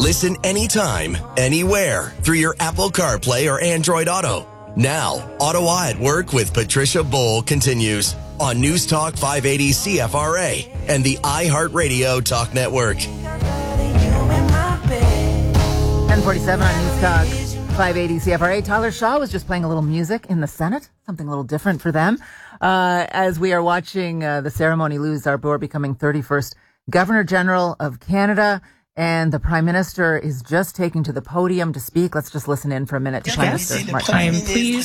Listen anytime, anywhere through your Apple CarPlay or Android Auto. Now, Ottawa at Work with Patricia Bowl continues on News Talk 580 CFRA and the iHeartRadio Talk Network. 10:47 on News Talk 580 CFRA. Tyler Shaw was just playing a little music in the Senate, something a little different for them. As we are watching the ceremony, Louise Arbour becoming 31st Governor General of Canada. And the Prime Minister is just taking to the podium to speak. Let's just listen in for a minute to Prime Minister Mark Carney. I am pleased